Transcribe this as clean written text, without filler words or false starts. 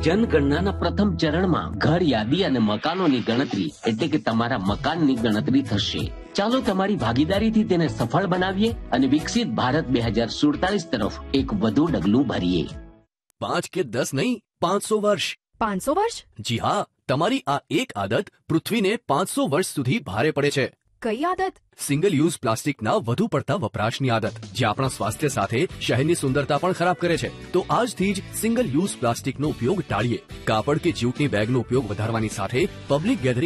જનગણનાના પ્રથમ ચરણમાં ઘર યાદી અને મકાનોની ગણતરી એટલે કે તમારા મકાનની ગણતરી થશે. ચાલો તમારી ભાગીદારીથી તેને સફળ બનાવીએ અને વિકસિત ભારત 2047 તરફ એક વધુ ડગલું ભરીએ. 5 કે 10 નહીં, 500 વર્ષ. 500 વર્ષ? જી હા, તમારી આ એક આદત પૃથ્વીને 500 વર્ષ સુધી ભારે પડે છે. કઈ આદત? સિંગલ યુઝ પ્લાસ્ટિકના વધુ પડતા વપરાશની આદત, જે આપણા સ્વાસ્થ્ય સાથે શહેરની સુંદરતા પણ ખરાબ કરે છે. તો આજથી જ સિંગલ યુઝ પ્લાસ્ટિકનો ઉપયોગ ટાળીએ. કાપડ કે જ્યુટની બેગનો ઉપયોગ વધારવાની સાથે પબ્લિક ગેધરિંગ